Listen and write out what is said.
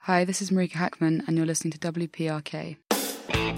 Hi, this is Marika Hackman, and you're listening to WPRK.